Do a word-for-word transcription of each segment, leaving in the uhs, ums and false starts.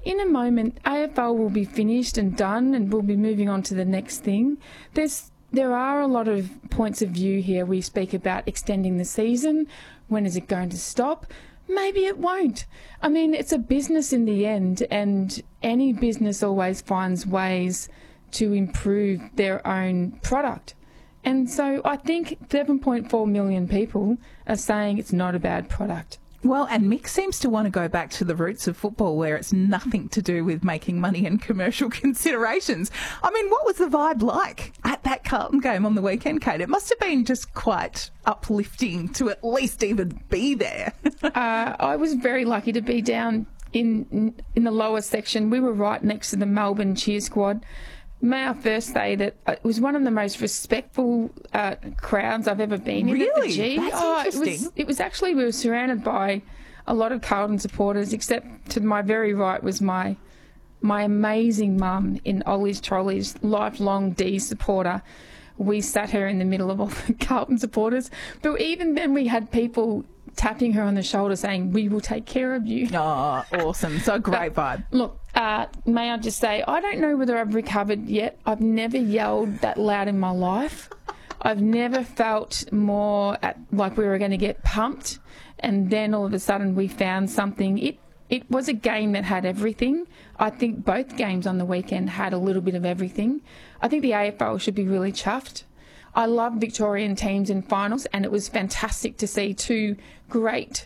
in a moment, A F L will be finished and done, and we'll be moving on to the next thing. There's there are a lot of points of view here. We speak about extending the season. When is it going to stop? Maybe it won't. I mean, it's a business in the end, and any business always finds ways to improve their own product. And so I think seven point four million people are saying it's not a bad product. Well, and Mick seems to want to go back to the roots of football where it's nothing to do with making money and commercial considerations. I mean, what was the vibe like at that Carlton game on the weekend, Kate? It must have been just quite uplifting to at least even be there. uh, I was very lucky to be down in in the lower section. We were right next to the Melbourne cheer squad. May I first say that it was one of the most respectful uh, crowds I've ever been in. Really? At the G. That's oh, interesting. It was, it was actually, we were surrounded by a lot of Carlton supporters, except to my very right was my my amazing mum in Ollie's Trolleys, lifelong D supporter. We sat her in the middle of all the Carlton supporters. But even then we had people tapping her on the shoulder saying, we will take care of you. Oh, awesome. So great but, vibe. Look, uh, may I just say, I don't know whether I've recovered yet. I've never yelled that loud in my life. I've never felt more at, like we were going to get pumped, and then all of a sudden we found something. It it was a game that had everything. I think both games on the weekend had a little bit of everything. I think the A F L should be really chuffed. I love Victorian teams in finals, and it was fantastic to see two great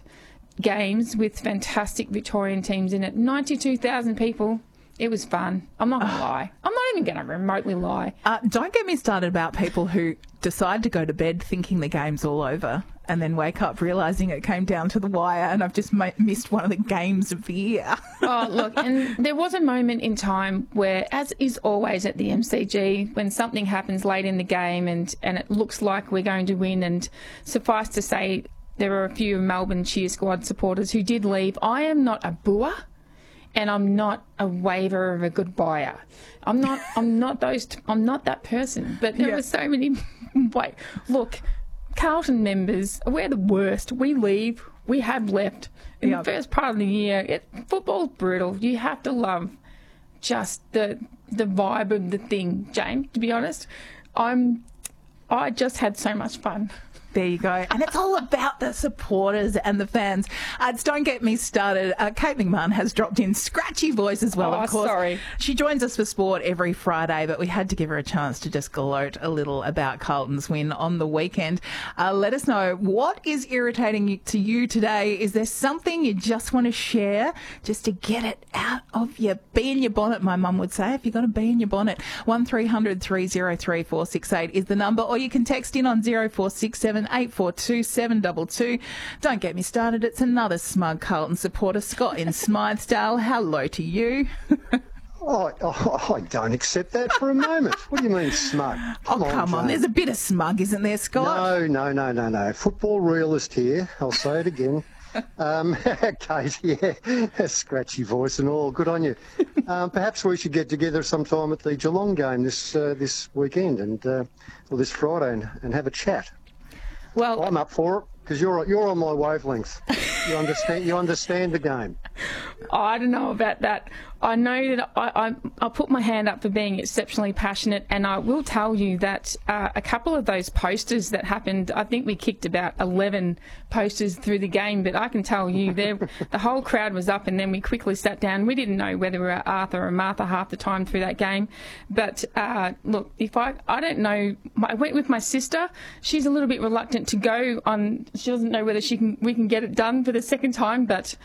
games with fantastic Victorian teams in it. ninety-two thousand people. It was fun. I'm not going to lie. I'm not even going to remotely lie. Uh, don't get me started about people who decide to go to bed thinking the game's all over and then wake up realising it came down to the wire and I've just ma- missed one of the games of the year. Oh, look, and there was a moment in time where, as is always at the M C G, when something happens late in the game and, and it looks like we're going to win, and suffice to say, there were a few Melbourne cheer squad supporters who did leave. I am not a booer. And I'm not a waiver of a goodbye. I'm not. I'm not those. T- I'm not that person. But there Yeah. were so many. Wait, look, Carlton members, we're the worst. We leave. We have left in Yeah. the first part of the year. It, football's brutal. You have to love just the the vibe of the thing, James. To be honest, I'm. I just had so much fun. There you go. And it's all about the supporters and the fans. Uh, it's Don't Get Me Started. Uh, Kate McMahon has dropped in scratchy voice as well, Oh, of course. sorry. She joins us for sport every Friday, but we had to give her a chance to just gloat a little about Carlton's win on the weekend. Uh, let us know, what is irritating you, to you today? Is there something you just want to share just to get it out of your bee in your bonnet, my mum would say, if you've got a bee in your bonnet? one three hundred three oh three four six eight is the number, or you can text in on zero four six seven eight four two seven two two. Don't get me started. It's another smug Carlton supporter, Scott in Smythesdale. Hello to you. Oh, oh, I don't accept that for a moment. What do you mean smug? Come oh, on, come on. Jane. There's a bit of smug, isn't there, Scott? No, no, no, no, no. Football realist here. I'll say it again. Um, Kate, yeah, a scratchy voice and all. Good on you. Um, perhaps we should get together sometime at the Geelong game this uh, this weekend and uh, or this Friday and, and have a chat. Well, I'm up for it because you're you're on my wavelength. You understand. You understand the game. I don't know about that. I know that I, I, I put my hand up for being exceptionally passionate, and I will tell you that uh, a couple of those posters that happened, I think we kicked about eleven posters through the game, but I can tell you the whole crowd was up, and then we quickly sat down. We didn't know whether we were Arthur or Martha half the time through that game. But uh, look, if I, I don't know, I went with my sister. She's a little bit reluctant to go on. She doesn't know whether she can we can get it done for the second time, but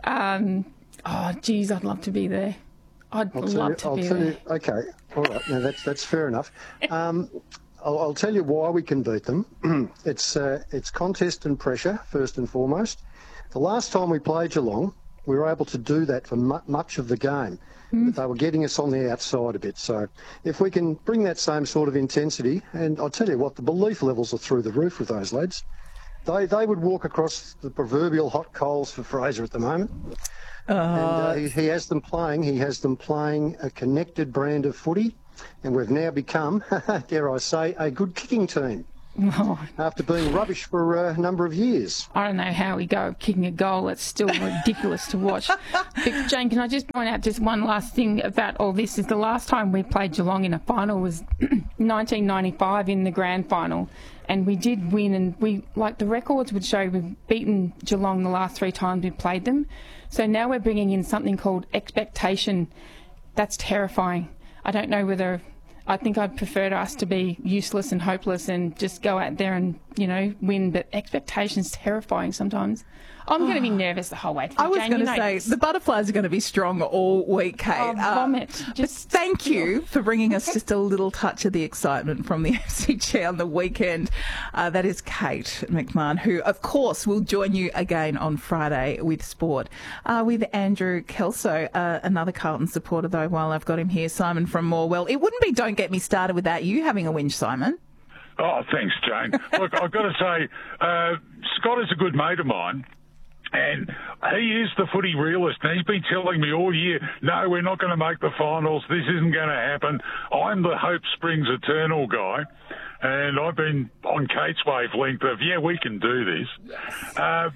um, oh, geez, I'd love to be there. I'd I'll love you, to I'll be tell there. you. Okay, all right. Now that's that's fair enough. Um, I'll, I'll tell you why we can beat them. it's uh, it's contest and pressure first and foremost. The last time we played Geelong, we were able to do that for mu- much of the game. Mm. But they were getting us on the outside a bit. So if we can bring that same sort of intensity, and I'll tell you what, the belief levels are through the roof with those lads. They they would walk across the proverbial hot coals for Fraser at the moment. Uh, and uh, he, he has them playing. He has them playing a connected brand of footy, and we've now become, dare I say, a good kicking team. Oh, after being rubbish for a number of years. I don't know how we go kicking a goal. It's still ridiculous to watch. But Jane, can I just point out just one last thing about all this? Is the last time we played Geelong in a final was nineteen ninety-five in the grand final, and we did win. And we, like the records would show, we've beaten Geelong the last three times we played them. So now we're bringing in something called expectation. That's terrifying. I don't know whether. I think I'd prefer us to be useless and hopeless and just go out there and, you know, win. But expectation's terrifying sometimes. I'm going to be nervous the whole way through. I was Jane, going you to know say, this. the Butterflies are going to be strong all week, Kate. Oh, vomit. Uh, Just but thank you for bringing us just a little touch of the excitement from the F C G on the weekend. Uh, that is Kate McMahon, who, of course, will join you again on Friday with sport. Uh, with Andrew Kelso, uh, another Carlton supporter, though, while I've got him here, Simon from Morwell. It wouldn't be Don't Get Me Started without you having a whinge, Simon. Oh, thanks, Jane. Look, I've got to say, uh, Scott is a good mate of mine. And he is the footy realist, and he's been telling me all year, no, we're not going to make the finals, this isn't going to happen. I'm the Hope Springs Eternal guy, and I've been on Kate's wavelength of, yeah, we can do this. Uh,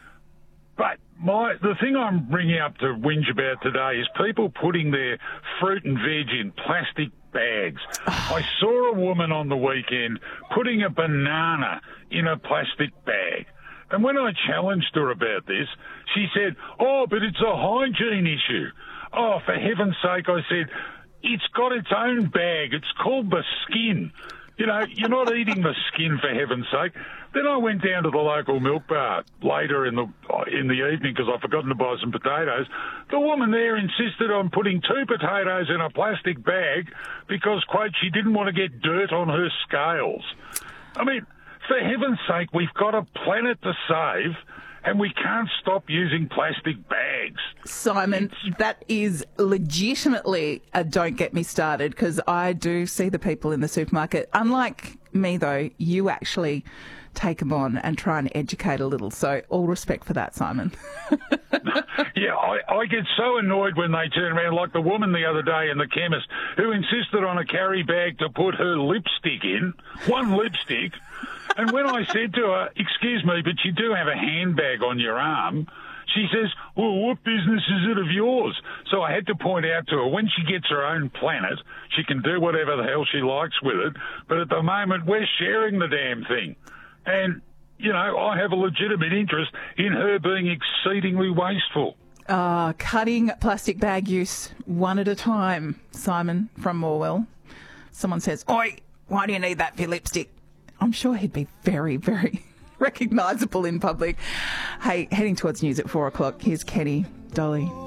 but my the thing I'm ringing up to whinge about today is people putting their fruit and veg in plastic bags. I saw a woman on the weekend putting a banana in a plastic bag. And when I challenged her about this, she said, oh, but it's a hygiene issue. Oh, for heaven's sake, I said, it's got its own bag. It's called the skin. You know, you're not eating the skin, for heaven's sake. Then I went down to the local milk bar later in the in the evening because I'd forgotten to buy some potatoes. The woman there insisted on putting two potatoes in a plastic bag because, quote, she didn't want to get dirt on her scales. I mean, for heaven's sake, we've got a planet to save, and we can't stop using plastic bags. Simon, that is legitimately a don't get me started, because I do see the people in the supermarket. Unlike me, though, you actually take them on and try and educate a little. So all respect for that, Simon. Yeah, I, I get so annoyed when they turn around, like the woman the other day in the chemist who insisted on a carry bag to put her lipstick in, one lipstick. And when I said to her, excuse me, but you do have a handbag on your arm, she says, well, what business is it of yours? So I had to point out to her, when she gets her own planet, she can do whatever the hell she likes with it. But at the moment, we're sharing the damn thing. And, you know, I have a legitimate interest in her being exceedingly wasteful. Uh, cutting plastic bag use one at a time, Simon from Morwell. Someone says, oi, why do you need that for your lipstick? I'm sure he'd be very, very recognisable in public. Hey, heading towards news at four o'clock, here's Kenny Dolly.